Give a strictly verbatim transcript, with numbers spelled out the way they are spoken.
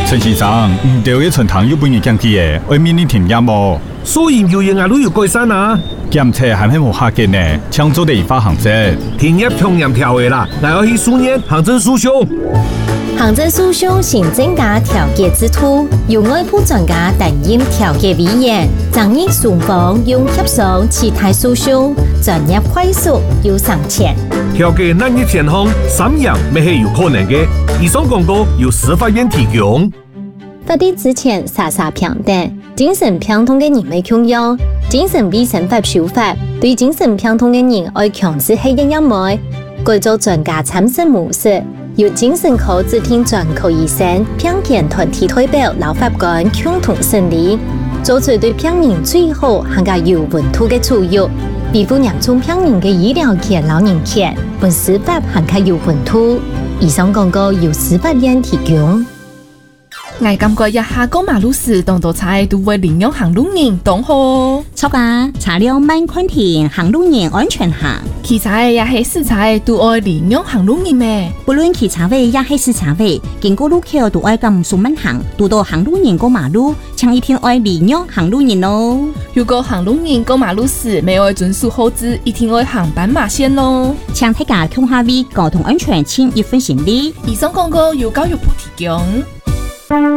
陈先生，唔对嘅船塘有半日降低嘅，外面你停一冇？ 所以有嘢啊，都有改善啊。 檢測係咪冇客嘅呢？搶做地方行政， 停業同樣條嘅啦，我要去書念行政訴訟。 行政訴訟行政加調解制度，由外部專家擔任調解委員，爭議雙方用協商其他訴訟，專業快速又省錢。 調解難嘅情況，三樣未係有可能嘅。以上廣告由司法院提供。 法律之前傻傻平等，精神病痛嘅人未強要，精神衛生法修法對精神病痛嘅人愛強制係一樣冇，改做專家參審模式。由精神科指定專科醫生、病檢團體代表、老法官共同審理，做出對病人最好、更加有溫度嘅處遇，維護嚴重病人嘅醫療權、老人權，本司法更加有溫度。以上廣告由司法院提供。 我感覺一下過馬路時，當道菜都會領養行路人，當好。 錯啊，查了慢寬停，行路人安全行。 汽車也係死柴，都愛領養行路人咩？ 不論汽車位也係死柴位，經過路口都愛咁數慢行，遇到行路人過馬路，請一定愛領養行路人咯。 如果行路人過馬路時未愛遵守號誌，一定愛行斑馬線咯。 請大家共下位交通安全，請一分心理。 以上廣告由教育部提供。